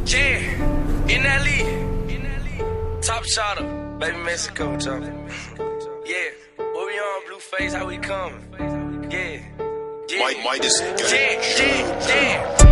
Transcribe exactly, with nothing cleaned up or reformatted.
Yeah, in that league. Top shotter, baby Mexico, top. Yeah, what we on, Blueface, how we coming? Yeah, yeah, Midas. yeah, yeah, yeah.